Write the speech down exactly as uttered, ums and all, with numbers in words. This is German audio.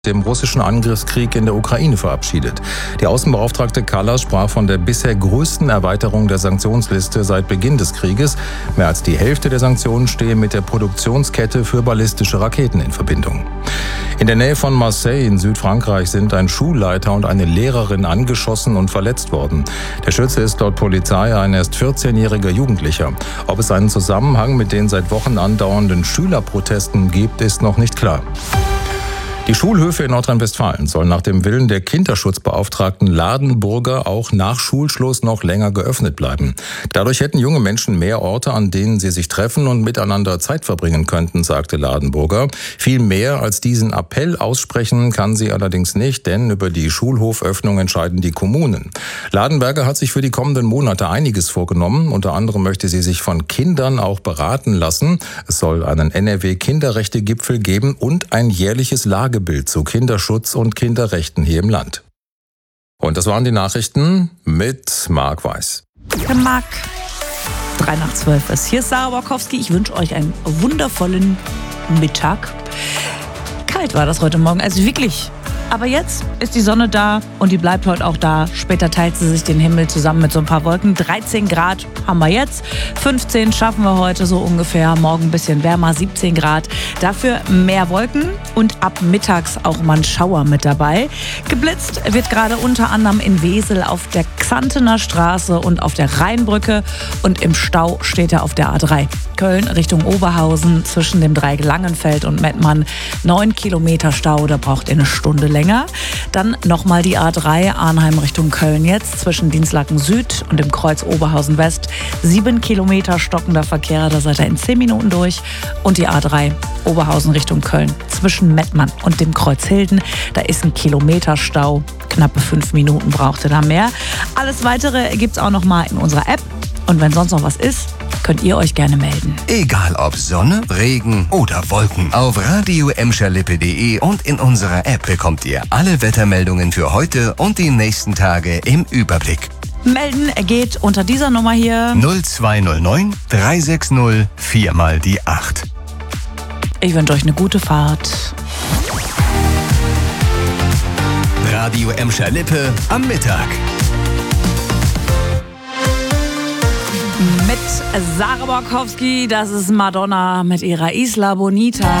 dem russischen Angriffskrieg in der Ukraine verabschiedet. Die Außenbeauftragte Kallas sprach von der bisher größten Erweiterung der Sanktionsliste seit Beginn des Krieges. Mehr als die Hälfte der Sanktionen stehe mit der Produktionskette für ballistische Raketen in Verbindung. In der Nähe von Marseille in Südfrankreich sind ein Schulleiter und eine Lehrerin angeschossen und verletzt worden. Der Schütze ist laut Polizei ein erst vierzehnjähriger Jugendlicher. Ob es einen Zusammenhang mit den seit Wochen andauernden Schülerprotesten gibt, ist noch nicht klar. Die Schulhöfe in Nordrhein-Westfalen sollen nach dem Willen der Kinderschutzbeauftragten Ladenburger auch nach Schulschluss noch länger geöffnet bleiben. Dadurch hätten junge Menschen mehr Orte, an denen sie sich treffen und miteinander Zeit verbringen könnten, sagte Ladenburger. Viel mehr als diesen Appell aussprechen kann sie allerdings nicht, denn über die Schulhoföffnung entscheiden die Kommunen. Ladenberger hat sich für die kommenden Monate einiges vorgenommen. Unter anderem möchte sie sich von Kindern auch beraten lassen. Es soll einen N R W-Kinderrechte-Gipfel geben und ein jährliches Lager Bild zu Kinderschutz und Kinderrechten hier im Land. Und das waren die Nachrichten mit Marc Weiß. Marc, drei nach zwölf ist. Hier ist Sarah Borkowski. Ich wünsche euch einen wundervollen Mittag. Kalt war das heute Morgen, also wirklich. Aber jetzt ist die Sonne da und die bleibt heute auch da. Später teilt sie sich den Himmel zusammen mit so ein paar Wolken. dreizehn Grad haben wir jetzt, fünfzehn schaffen wir heute so ungefähr. Morgen ein bisschen wärmer, siebzehn Grad. Dafür mehr Wolken und ab mittags auch mal ein Schauer mit dabei. Geblitzt wird gerade unter anderem in Wesel auf der Xantener Straße und auf der Rheinbrücke. Und im Stau steht er auf der A drei. Köln Richtung Oberhausen zwischen dem Dreieck Langenfeld und Mettmann. Neun Kilometer Stau, da braucht ihr eine Stunde länger. Dann nochmal die A drei Arnheim Richtung Köln jetzt zwischen Dinslaken Süd und dem Kreuz Oberhausen West. Sieben Kilometer stockender Verkehr, da seid ihr in zehn Minuten durch. Und die A drei Oberhausen Richtung Köln zwischen Mettmann und dem Kreuz Hilden. Da ist ein Kilometer Stau. Knappe fünf Minuten braucht ihr da mehr. Alles Weitere gibt's auch noch mal in unserer App. Und wenn sonst noch was ist, könnt ihr euch gerne melden. Egal ob Sonne, Regen oder Wolken. Auf radio emscher lippe punkt de und in unserer App bekommt ihr alle Wettermeldungen für heute und die nächsten Tage im Überblick. Melden geht unter dieser Nummer hier. null zwei null neun drei sechs null vier mal die acht. Ich wünsche euch eine gute Fahrt. Radio Emscher Lippe am Mittag. Mit Sarah Borkowski, das ist Madonna mit ihrer Isla Bonita.